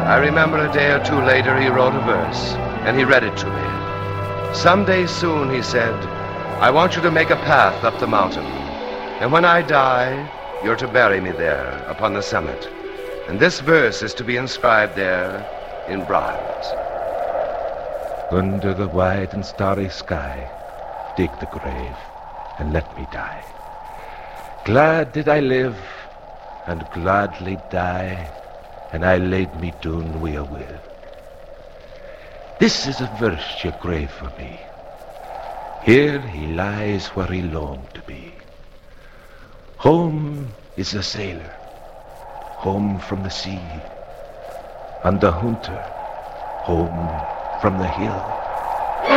I remember a day or two later he wrote a verse, and he read it to me. Someday soon, he said, I want you to make a path up the mountain, and when I die, you're to bury me there upon the summit. And this verse is to be inscribed there in bronze. Under the wide and starry sky, dig the grave and let me die. Glad did I live and gladly die, and I laid me down wi' a will. This is a verse ye grave for me. Here he lies where he longed to be. Home is the sailor, home from the sea, and the hunter, home from the hill.